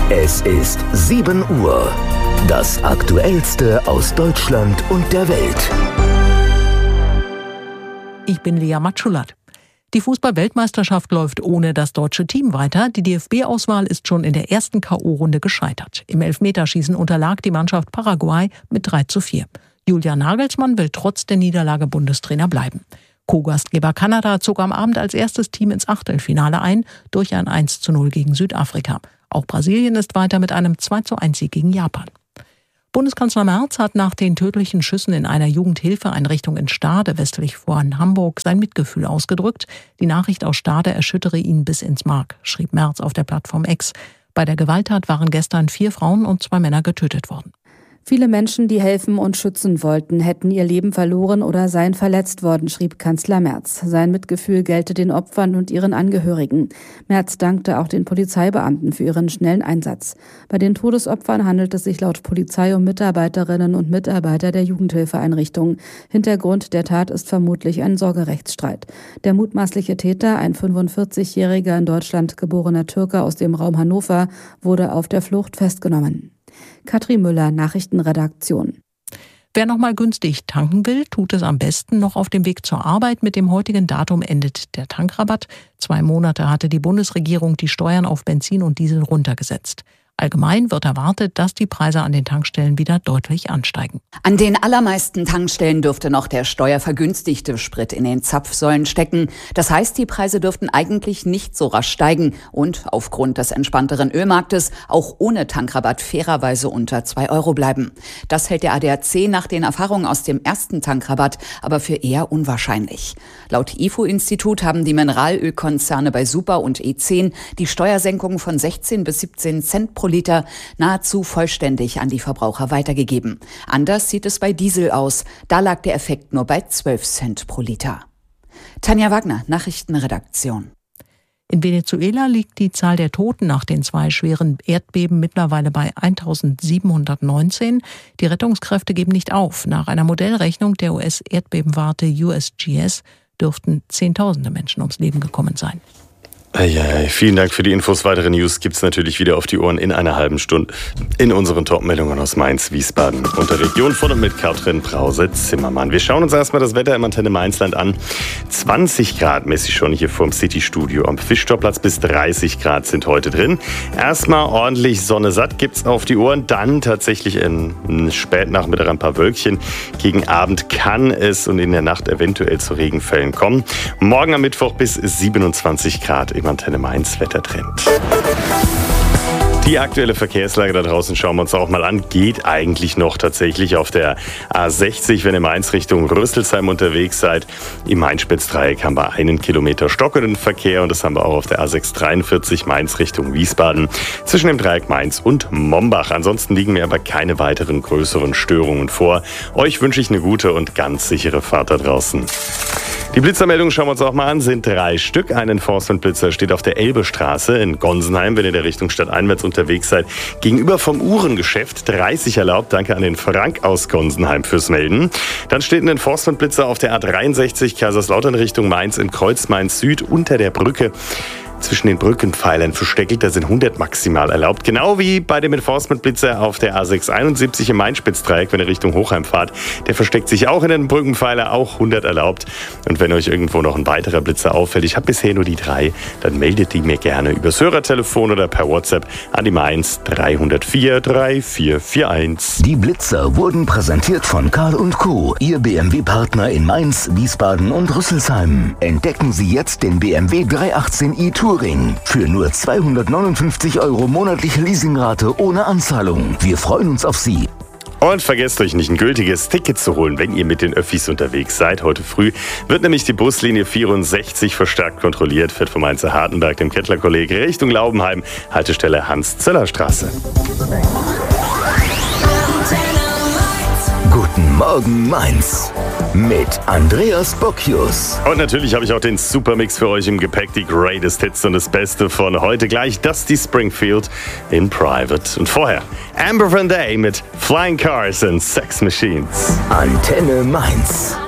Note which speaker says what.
Speaker 1: Es ist 7 Uhr. Das Aktuellste aus Deutschland und der Welt.
Speaker 2: Ich bin Lea Matschulat. Die Fußball-Weltmeisterschaft läuft ohne das deutsche Team weiter. Die DFB-Auswahl ist schon in der ersten K.O.-Runde gescheitert. Im Elfmeterschießen unterlag die Mannschaft Paraguay mit 3:4. Julian Nagelsmann will trotz der Niederlage Bundestrainer bleiben. Co-Gastgeber Kanada zog am Abend als erstes Team ins Achtelfinale ein, durch ein 1:0 gegen Südafrika. Auch Brasilien ist weiter mit einem 2:1-Sieg gegen Japan. Bundeskanzler Merz hat nach den tödlichen Schüssen in einer Jugendhilfeeinrichtung in Stade westlich von Hamburg sein Mitgefühl ausgedrückt. Die Nachricht aus Stade erschüttere ihn bis ins Mark, schrieb Merz auf der Plattform X. Bei der Gewalttat waren gestern 4 Frauen und 2 Männer getötet worden.
Speaker 3: Viele Menschen, die helfen und schützen wollten, hätten ihr Leben verloren oder seien verletzt worden, schrieb Kanzler Merz. Sein Mitgefühl gelte den Opfern und ihren Angehörigen. Merz dankte auch den Polizeibeamten für ihren schnellen Einsatz. Bei den Todesopfern handelt es sich laut Polizei um Mitarbeiterinnen und Mitarbeiter der Jugendhilfeeinrichtung. Hintergrund der Tat ist vermutlich ein Sorgerechtsstreit. Der mutmaßliche Täter, ein 45-jähriger in Deutschland geborener Türke aus dem Raum Hannover, wurde auf der Flucht festgenommen. Katrin Müller, Nachrichtenredaktion.
Speaker 2: Wer noch mal günstig tanken will, tut es am besten noch auf dem Weg zur Arbeit. Mit dem heutigen Datum endet der Tankrabatt. 2 Monate hatte die Bundesregierung die Steuern auf Benzin und Diesel runtergesetzt. Allgemein wird erwartet, dass die Preise an den Tankstellen wieder deutlich ansteigen.
Speaker 4: An den allermeisten Tankstellen dürfte noch der steuervergünstigte Sprit in den Zapfsäulen stecken. Das heißt, die Preise dürften eigentlich nicht so rasch steigen und aufgrund des entspannteren Ölmarktes auch ohne Tankrabatt fairerweise unter 2 Euro bleiben. Das hält der ADAC nach den Erfahrungen aus dem ersten Tankrabatt aber für eher unwahrscheinlich. Laut IFO-Institut haben die Mineralölkonzerne bei Super und E10 die Steuersenkung von 16 bis 17 Cent pro Liter nahezu vollständig an die Verbraucher weitergegeben. Anders sieht es bei Diesel aus. Da lag der Effekt nur bei 12 Cent pro Liter. Tanja Wagner, Nachrichtenredaktion.
Speaker 2: In Venezuela liegt die Zahl der Toten nach den 2 schweren Erdbeben mittlerweile bei 1719. Die Rettungskräfte geben nicht auf. Nach einer Modellrechnung der US-Erdbebenwarte USGS dürften Zehntausende Menschen ums Leben gekommen sein.
Speaker 5: Vielen Dank für die Infos. Weitere News gibt's natürlich wieder auf die Ohren in einer halben Stunde in unseren Top-Meldungen aus Mainz, Wiesbaden und der Region von und mit Katrin Brause-Zimmermann. Wir schauen uns erstmal das Wetter im Antenne Mainzland an. 20 Grad mäßig schon hier vorm City-Studio am Fischtorplatz, bis 30 Grad sind heute drin. Erstmal ordentlich Sonne satt gibt's auf die Ohren, dann tatsächlich in Spätnachmittag ein paar Wölkchen. Gegen Abend kann es und in der Nacht eventuell zu Regenfällen kommen. Morgen am Mittwoch bis 27 Grad im Antenne Mainz Wettertrend. Die aktuelle Verkehrslage da draußen schauen wir uns auch mal an. Geht eigentlich noch tatsächlich auf der A60, wenn ihr Mainz Richtung Rüsselsheim unterwegs seid. Im Main-Spitz-Dreieck haben wir 1 Kilometer stockenden Verkehr und das haben wir auch auf der A643 Mainz Richtung Wiesbaden zwischen dem Dreieck Mainz und Mombach. Ansonsten liegen mir aber keine weiteren größeren Störungen vor. Euch wünsche ich eine gute und ganz sichere Fahrt da draußen. Die Blitzermeldungen schauen wir uns auch mal an, sind 3 Stück. Ein Enforcement-Blitzer steht auf der Elbestraße in Gonsenheim, wenn ihr der Richtung stadteinwärts unterwegs seid. Gegenüber vom Uhrengeschäft 30 erlaubt. Danke an den Frank aus Gonsenheim fürs Melden. Dann steht ein Enforcement-Blitzer auf der A63 Kaiserslautern Richtung Mainz in Kreuz Mainz Süd unter der Brücke. Zwischen den Brückenpfeilern versteckelt, da sind 100 maximal erlaubt. Genau wie bei dem Enforcement-Blitzer auf der A671 im Main-Spitz-Dreieck, wenn ihr Richtung Hochheim fahrt. Der versteckt sich auch in den Brückenpfeiler, auch 100 erlaubt. Und wenn euch irgendwo noch ein weiterer Blitzer auffällt, ich habe bisher nur die 3, dann meldet die mir gerne übers Hörertelefon oder per WhatsApp an die Mainz 304 3441.
Speaker 1: Die Blitzer wurden präsentiert von Karl & Co., Ihr BMW-Partner in Mainz, Wiesbaden und Rüsselsheim. Entdecken Sie jetzt den BMW 318i Touring für nur 259 € monatliche Leasingrate ohne Anzahlung. Wir freuen uns auf Sie.
Speaker 5: Und vergesst euch nicht, ein gültiges Ticket zu holen, wenn ihr mit den Öffis unterwegs seid. Heute früh wird nämlich die Buslinie 64 verstärkt kontrolliert, fährt vom Mainzer Hartenberg, dem Kettler-Kolleg, Richtung Laubenheim, Haltestelle Hans-Zöller-Straße.
Speaker 1: Guten Morgen Mainz mit Andreas Bocchius.
Speaker 5: Und natürlich habe ich auch den Supermix für euch im Gepäck, die Greatest Hits und das Beste von heute gleich, Dusty Springfield in Private. Und vorher Amber Van Day mit Flying Cars and Sex Machines.
Speaker 1: Antenne Mainz.